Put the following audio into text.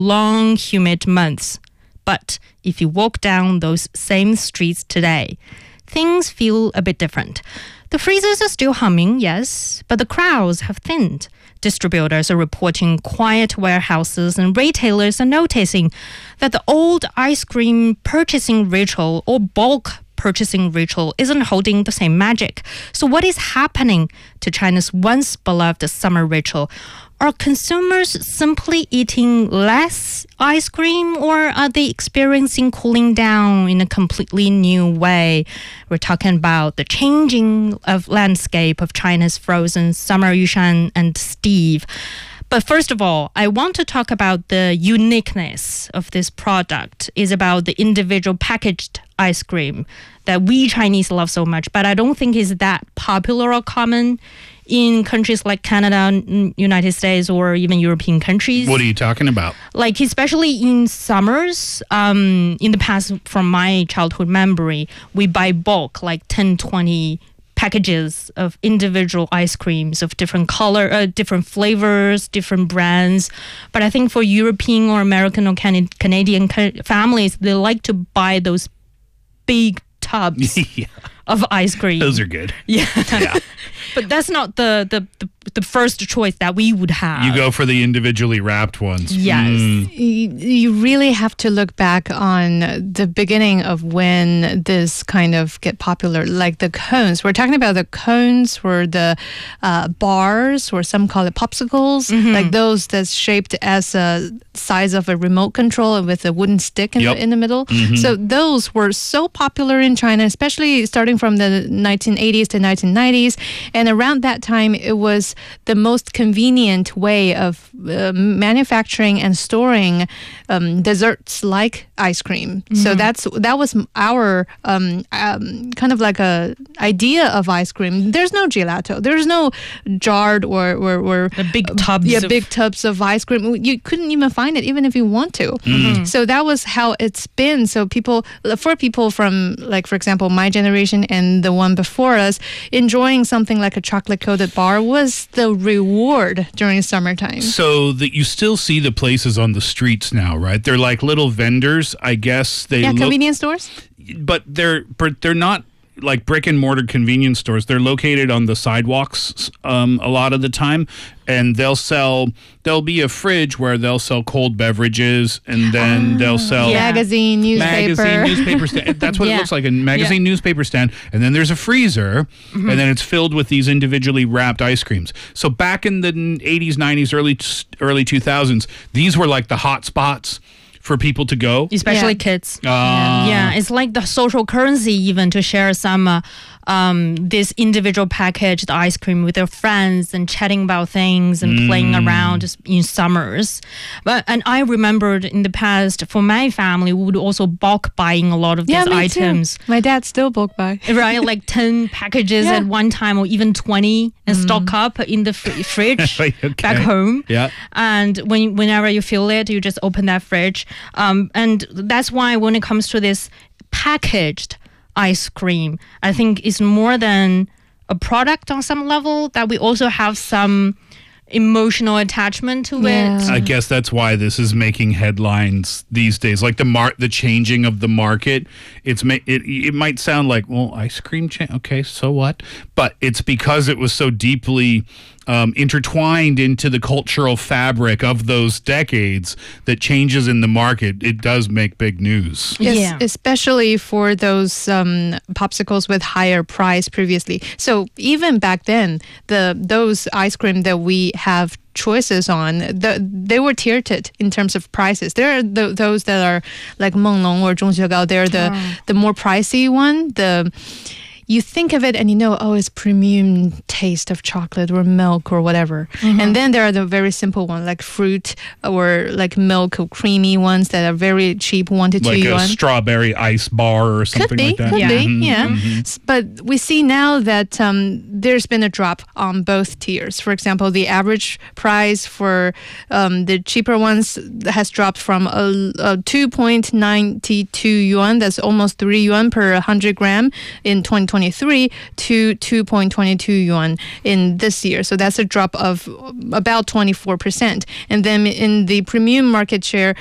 long, humid months. But if you walk down those same streets today, things feel a bit different. The freezers are still humming, yes, but the crowds have thinned. Distributors are reporting quiet warehouses, and retailers are noticing that the old ice cream purchasing ritual or bulk purchasing ritual isn't holding the same magic. So what is happening to China's once beloved summer ritual? Are consumers simply eating less ice cream, or are they experiencing cooling down in a completely new way? We're talking about the changing of landscape of China's frozen summer. Yushan and Steve. But first of all, I want to talk about the uniqueness of this product. It's about the individual packaged ice cream that we Chinese love so much, but I don't think is that popular or common in countries like Canada, United States, or even European countries. What are you talking about? Like, especially in summers, in the past, from my childhood memory, we buy bulk, like 10, 20 packages of individual ice creams of different color, different flavors, different brands. But I think for European or American or Canadian families, they like to buy those big tubs of ice cream. Those are good. Yeah. But that's not the first choice that we would have. You go for the individually wrapped ones. Yes. You really have to look back on the beginning of when this kind of get popular, like the cones. We're talking about the cones or the bars, or some call it popsicles, like those that's shaped as a size of a remote control with a wooden stick in the middle. So those were so popular in China, especially starting from the 1980s to 1990s. And around that time, it was the most convenient way of manufacturing and storing desserts like ice cream. So that was our kind of like a idea of ice cream. There's no gelato. There's no jarred or the big tubs. Big tubs of ice cream. You couldn't even find it, even if you want to. So that was how it's been. So for people from, like, for example, my generation and the one before us, enjoying something like a chocolate-coated bar was the reward during summertime. So that you still see the places on the streets now, right? They're like little vendors, I guess. Convenience stores? But they're not like brick and mortar convenience stores. They're located on the sidewalks a lot of the time, and there'll be a fridge where they'll sell cold beverages, and then they'll sell magazine, newspaper stand. That's what it looks like, a magazine, newspaper stand. And then there's a freezer, and then it's filled with these individually wrapped ice creams. So back in the 80s, 90s, early 2000s, these were like the hot spots for people to go, especially kids. It's like the social currency, even, to share some this individual packaged ice cream with their friends and chatting about things and playing around in summers. And I remembered in the past, for my family, we would also bulk buying a lot of these items. Too. My dad still bulk buy. Right, like 10 packages at one time, or even 20, and stock up in the fridge back home. Yeah. And whenever you feel it, you just open that fridge. And that's why when it comes to this packaged ice cream, I think it's more than a product on some level, that we also have some emotional attachment to it. I guess that's why this is making headlines these days. Like the changing of the market. It might sound like, well, ice cream okay, so what? But it's because it was so deeply intertwined into the cultural fabric of those decades that changes in the market, it does make big news. Yes, especially for those popsicles with higher price previously. So even back then, those ice cream that we have choices on, they were tiered in terms of prices. There are those that are like Menglong or Zhongxiegao. They're the more pricey one. You think of it and you know, it's premium taste of chocolate or milk or whatever. And then there are the very simple ones like fruit or like milk or creamy ones that are very cheap, 1 to 2 yuan. Like a strawberry ice bar or something like that. Could be. But we see now that there's been a drop on both tiers. For example, the average price for the cheaper ones has dropped from 2.92 yuan, that's almost 3 yuan per 100 gram in 2020 2023 to 2.22 yuan in this year. So that's a drop of about 24%. And then in the premium market share,